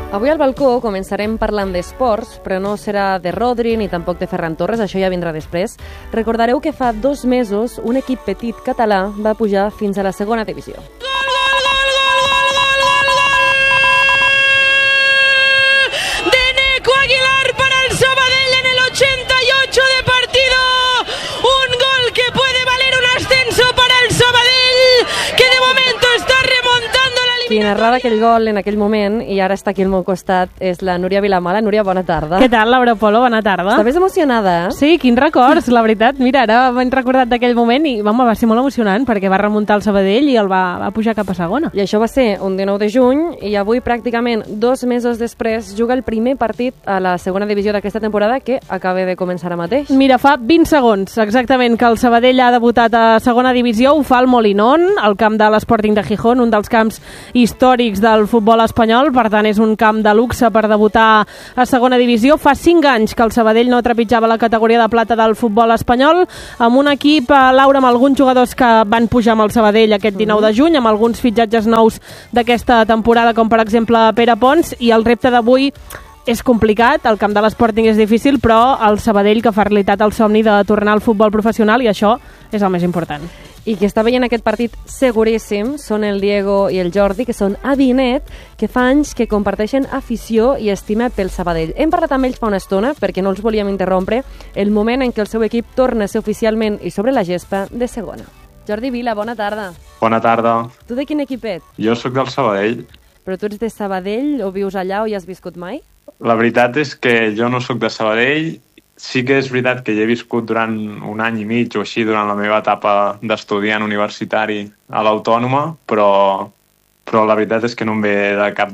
Avui al balcó començarem parlant d'esports, però no serà de Rodri ni tampoc de Ferran Torres, això ja vindrà després. Recordareu que fa 2 mesos un equip petit català va pujar fins a la segona divisió. De Neco Aguilar para el Sabadell en el 88 de partido. Un gol que puede valer un ascenso para el Sabadell, que de momento está remontando la Qui narrava aquell gol en aquell moment i ara està aquí al meu costat és la Núria Vilamala. Núria, bona tarda. Què tal, Laura Polo? Bona tarda. Estaves emocionada, eh? Sí, quins records, la veritat. Mira, ara m'he recordat d'aquell moment i va ser molt emocionant perquè va remuntar el Sabadell i el va pujar cap a segona. I això va ser un 19 de juny i avui, pràcticament 2 mesos després, juga el primer partit a la segona divisió d'aquesta temporada que acaba de començar ara mateix. Mira, fa 20 segons exactament que el Sabadell ha debutat a segona divisió. Ho fa al Molinón, al camp de l'Sporting de Gijón, un dels camps històrics del futbol espanyol, per tant és un camp de luxe per debutar a segona divisió. Fa 5 anys que el Sabadell no trepitjava la categoria de plata del futbol espanyol, amb un equip, Laura, amb alguns jugadors que van pujar amb el Sabadell aquest 19 de juny, amb alguns fitxatges nous d'aquesta temporada, com per exemple Pere Pons, i el repte d'avui és complicat, el camp de l'Sporting és difícil, però el Sabadell que fa realitat el somni de tornar al futbol professional, i això és el més important. I qui està veient aquest partit seguríssim són el Diego i el Jordi, que són avi i net, que fa anys que comparteixen afició i estima pel Sabadell. Hem parlat amb ells fa una estona, perquè no els volíem interrompre, el moment en què el seu equip torna a ser oficialment i sobre la gespa de segona. Jordi Vila, bona tarda. Bona tarda. Tu de quin equip ets? Jo sóc del Sabadell. Però tu ets de Sabadell o vius allà o hi has viscut mai? La veritat és que jo no sóc de Sabadell. Sí que és veritat que hi he viscut durant un any i mig o així durant la meva etapa d'estudiant universitari a l'Autònoma, però la veritat és que no em ve de cap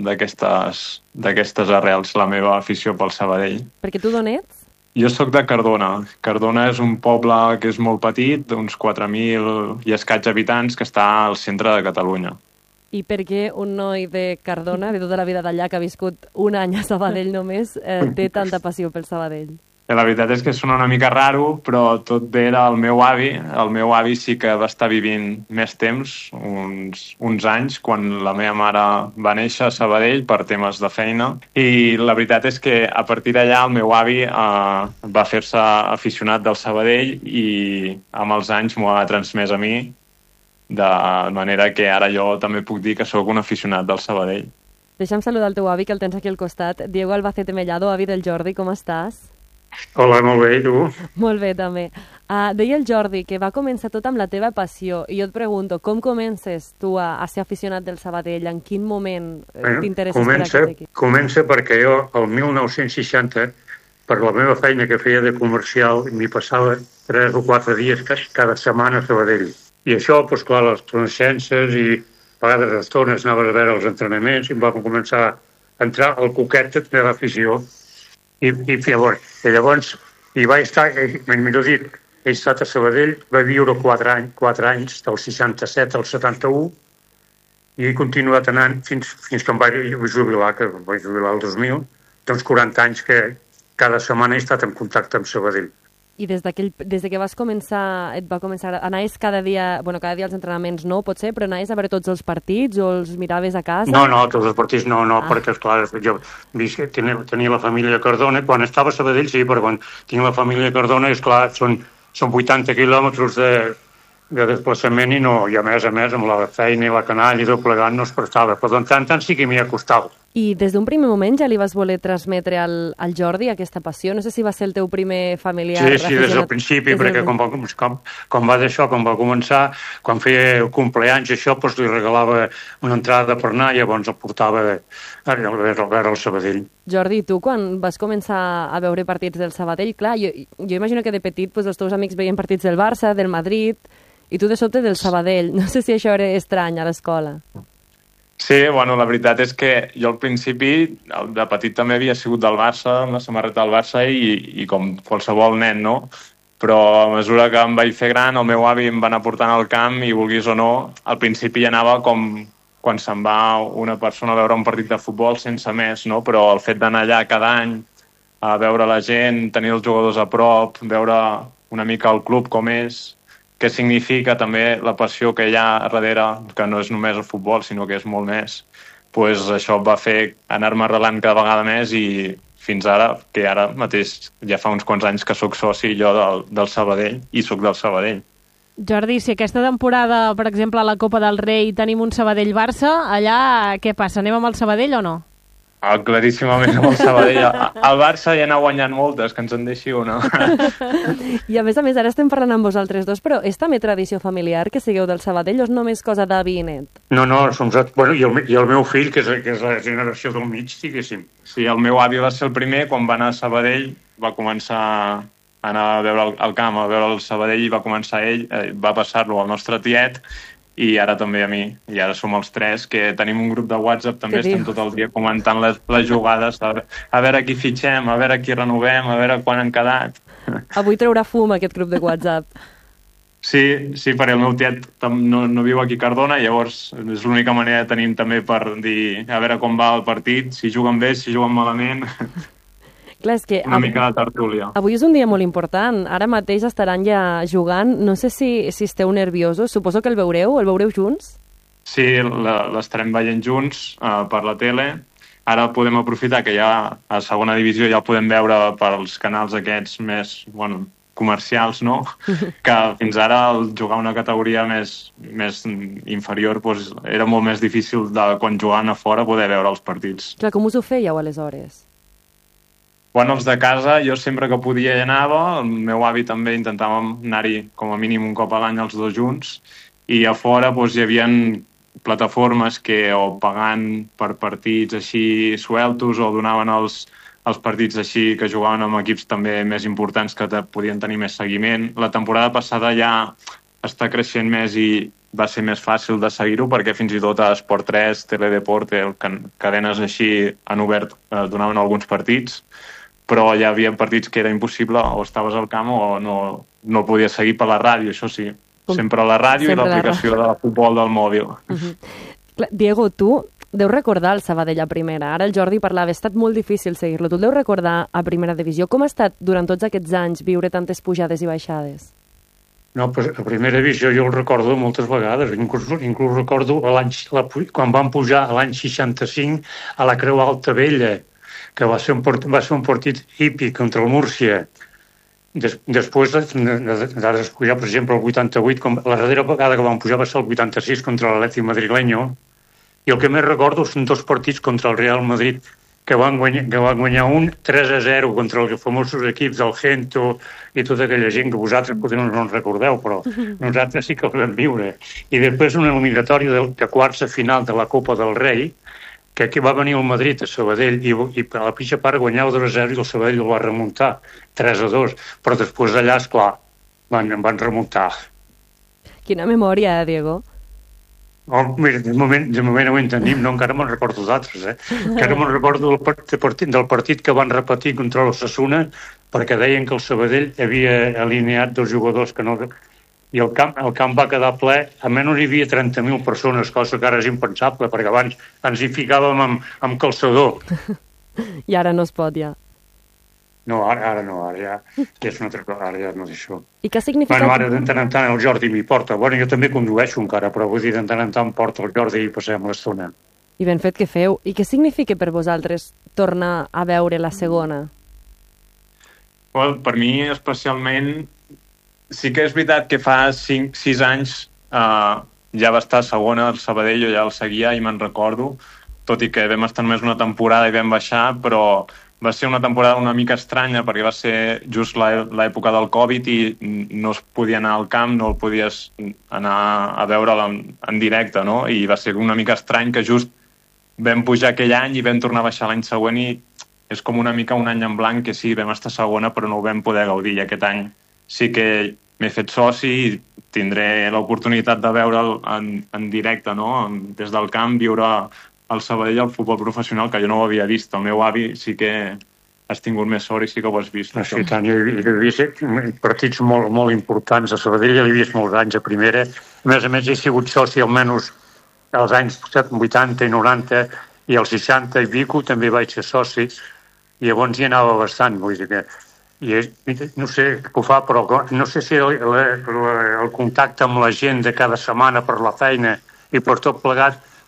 d'aquestes arrels la meva afició pel Sabadell. Perquè tu d'on ets? Jo sóc de Cardona. Cardona és un poble que és molt petit, d'uns 4.000 i escaig habitants, que està al centre de Catalunya. I per què un noi de Cardona, de tota la vida d'allà, que ha viscut un any a Sabadell només, té tanta passió pel Sabadell? La veritat és que sona una mica raro, però tot ve del meu avi. El meu avi sí que va estar vivint més temps, uns anys, quan la meva mare va néixer a Sabadell per temes de feina. I la veritat és que a partir d'allà el meu avi va fer-se aficionat del Sabadell i amb els anys m'ho ha transmès a mi, de manera que ara jo també puc dir que sóc un aficionat del Sabadell. Deixa'm saludar el teu avi, que el tens aquí al costat. Diego Albacete Mellado, avi del Jordi, com estàs? Hola, molt bé, i tu? Molt bé, també. Deia el Jordi que va començar tot amb la teva passió, i jo et pregunto, com comences tu a ser aficionat del Sabadell? En quin moment t'interesses per aquest equip? Comença perquè jo, el 1960, per la meva feina que feia de comercial, m'hi passava 3 o 4 dies cada setmana a Sabadell. I això, doncs clar, les coneixences i a vegades estones anaves a veure els entrenaments i em va començar a entrar el coquet de l'afició. I llavors hi vaig estar, millor dit, he estat a Sabadell, va viure 4 anys, del 67 al 71, i he continuat anant fins que em vaig jubilar, que em vaig jubilar el 2000, doncs 40 anys que cada setmana he estat en contacte amb Sabadell. I des que vas començar, et va començar, anaves cada dia als entrenaments no, potser, però anaves a veure tots els partits o els miraves a casa? No, tots els partits no, perquè, esclar, jo tenia la família a Cardona, quan estava a Sabadell sí, però quan tinc la família a Cardona, esclar, són 80 quilòmetres de desplaçament i no, i a més, amb la feina i la canalla i tot plegat no es prestava, però tant sí que m'hi ha costat. I des d'un primer moment ja li vas voler transmetre al Jordi aquesta passió? No sé si va ser el teu primer familiar. Sí, des del principi, perquè com va començar, quan feia cumpleaños això, doncs li regalava una entrada per anar i llavors el portava a veure el Sabadell. Jordi, tu quan vas començar a veure partits del Sabadell, clar, jo imagino que de petit els teus amics veien partits del Barça, del Madrid, i tu de sobte del Sabadell. No sé si això era estrany a l'escola. Sí, la veritat és que jo al principi, de petit també havia sigut del Barça, amb la samarreta del Barça i com qualsevol nen, no? Però a mesura que em vaig fer gran, el meu avi em va anar portant al camp i, vulguis o no, al principi anava com quan se'n va una persona a veure un partit de futbol sense més, no? Però el fet d'anar allà cada any, a veure la gent, tenir els jugadors a prop, veure una mica el club com és, què significa també la passió que hi ha darrere, que no és només el futbol, sinó que és molt més. pues això va fer anar-me arrelant cada vegada més i fins ara, que ara mateix ja fa uns quants anys que sóc soci jo del Sabadell i sóc del Sabadell. Jordi, si aquesta temporada, per exemple, a la Copa del Rei tenim un Sabadell-Barça, allà què passa? Anem amb el Sabadell o no? Claríssimament amb el Sabadell. El Barça ja n'ha guanyat moltes, que ens en deixi una. I a més, ara estem parlant amb vosaltres dos, però és també tradició familiar que sigueu del Sabadell o és només cosa d'avi i net? No, som... Bueno, i el meu fill, que és la generació del mig, diguéssim. Sí, el meu avi va ser el primer, quan va anar a Sabadell, va començar a anar a veure el camp, a veure el Sabadell, i va començar ell, va passar-lo al nostre tiet, i ara també a mi. I ara som els tres, que tenim un grup de WhatsApp, també estem tot el dia comentant les jugades, a veure qui fitxem, a veure qui renovem, a veure quan han quedat. Avui traurà fum aquest grup de WhatsApp. Sí, perquè el meu tiet no viu aquí a Cardona, llavors és l'única manera que tenim també per dir a veure com va el partit, si juguen bé, si juguen malament. Clar, és que una mica de tertúlia. Avui és un dia molt important. Ara mateix estaran ja jugant. No sé si esteu nerviosos. Suposo que el veureu junts? Sí, l'estarem veient junts per la tele. Ara podem aprofitar que ja a segona divisió ja el podem veure pels canals aquests més comercials, no? Que fins ara jugar una categoria més inferior era molt més difícil quan jugant a fora poder veure els partits. Clar, com us ho fèieu aleshores? Bueno, els de casa, jo sempre que podia hi anava, el meu avi també intentàvem anar-hi com a mínim un cop a l'any els dos junts, i a fora hi havia plataformes que o pagant per partits així sueltos o donaven els partits així que jugaven amb equips també més importants que podien tenir més seguiment. La temporada passada ja està creixent més i va ser més fàcil de seguir-ho perquè fins i tot a Esport 3, Teledeporte, cadenes així han obert, donaven alguns partits, però hi havia partits que era impossible, o estaves al camp o no podies seguir per la ràdio, això sí. Sempre a la ràdio i l'aplicació de futbol del mòbil. Diego, tu deus recordar el Sabadell a primera. Ara el Jordi parlava, ha estat molt difícil seguir-lo. Tu el deus recordar a primera divisió. Com ha estat durant tots aquests anys viure tantes pujades i baixades? No, pues a primera divisió jo el recordo moltes vegades. Inclús recordo quan van pujar l'any 65 a la Creu Alta Vella, que va ser un partit hípic contra el Múrcia. Després de pujar, per exemple, el 88, la darrera vegada que van pujar va ser el 86 contra l'Atlètic Madrileño, i el que més recordo són dos partits contra el Real Madrid, que van guanyar un 3-0 contra els famosos equips del Gento i tota aquella gent que vosaltres potser no en recordeu, però nosaltres sí que el vam viure. I després una eliminatòria de quarts de final de la Copa del Rei, que aquí va venir el Madrid a Sabadell i a la pitja part guanyava 2-0 i el Sabadell el va remuntar 3-2, però després d'allà, esclar, van remuntar. Quina memòria, Diego? Oh, mira, de moment no ho entenim, no, encara me'n recordo d'altres, Encara me'n recordo del partit que van repetir contra l'Osasuna perquè deien que el Sabadell havia alineat dos jugadors que no... I el camp va quedar ple, almenys hi havia 30.000 persones, cosa que ara és impensable, perquè abans ens hi ficàvem amb calçador. I ara no es pot, ja. No, ara no, ara ja és una altra cosa, ara ja no és això. I què ha significat? Bueno, ara de tant en tant el Jordi m'hi porta. Bueno, jo també condueixo encara, però vull dir, de tant en tant porta el Jordi i passem l'estona. I ben fet que feu. I què significa per vosaltres tornar a veure la segona? Well, per mi especialment... Sí que és veritat que fa 5-6 anys ja va estar segona al Sabadell, jo ja el seguia i me'n recordo, tot i que vam estar només una temporada i vam baixar, però va ser una temporada una mica estranya perquè va ser just l'època del Covid i no es podia anar al camp, no el podies anar a veure'l en directe, no? I va ser una mica estrany que just vam pujar aquell any i vam tornar a baixar l'any següent i és com una mica un any en blanc que sí, vam estar segona però no ho vam poder gaudir i aquest any sí que m'he fet soci i tindré l'oportunitat de veure'l en directe, no? Des del camp, viure al Sabadell el futbol professional, que jo no ho havia vist. El meu avi sí que has tingut més sort i sí que ho has vist. Sí, tant, jo he vist partits molt, molt importants a Sabadell, ja l'he vist molts anys a primera. A més, he sigut soci almenys als anys 80 i 90 i als 60 i pico també vaig ser soci i llavors hi anava bastant, vull dir que no sé què ho fa, però no sé si el contacte amb la gent de cada setmana per la feina i per tot plegat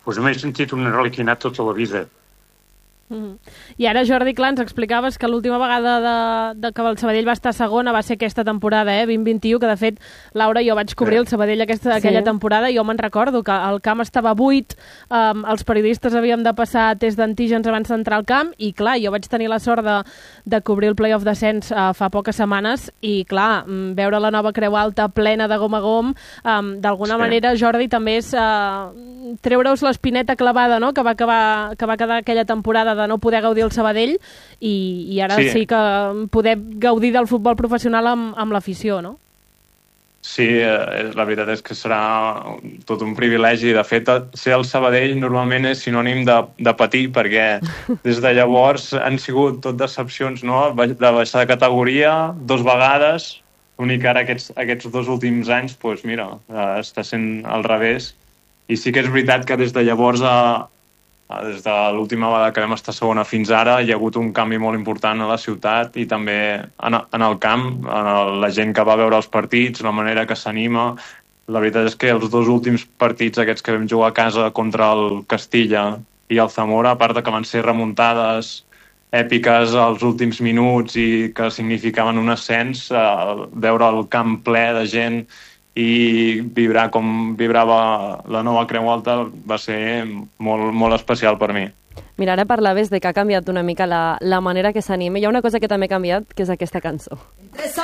doncs m'he sentit un reliquinat tota la vida. I ara, Jordi, clar, ens explicaves que l'última vegada que el Sabadell va estar a segona va ser aquesta temporada, 2021, que de fet, Laura, jo vaig cobrir el Sabadell aquella temporada i jo me'n recordo que el camp estava buit, els periodistes havíem de passar test d'antígens abans d'entrar al camp i, clar, jo vaig tenir la sort de cobrir el play-off descens fa poques setmanes i, clar, veure la nova Creu Alta plena de gom a gom, d'alguna manera, Jordi, també és treure-us l'espineta clavada, no?, que va quedar aquella temporada de no poder gaudir el Sabadell i ara sí que poder gaudir del futbol professional amb l'afició, no? Sí, la veritat és que serà tot un privilegi. De fet, ser el Sabadell normalment és sinònim de patir, perquè des de llavors han sigut tot decepcions, no?, de baixar de categoria 2 vegades, l'únic ara aquests 2 últims anys, doncs mira, està sent al revés. I sí que és veritat que des de llavors des de l'última vegada que vam estar segona fins ara hi ha hagut un canvi molt important a la ciutat i també en el camp, la gent que va veure els partits, la manera que s'anima. La veritat és que els 2 últims partits aquests que vam jugar a casa contra el Castilla i el Zamora, a part de que van ser remuntades èpiques als últims minuts i que significaven un ascens, veure el camp ple de gent i vibrar com vibrava la nova Creu Alta va ser molt, molt especial per mi. Mira, ara parlaves de que ha canviat una mica la manera que s'anima. Hi ha una cosa que també ha canviat, que és aquesta cançó.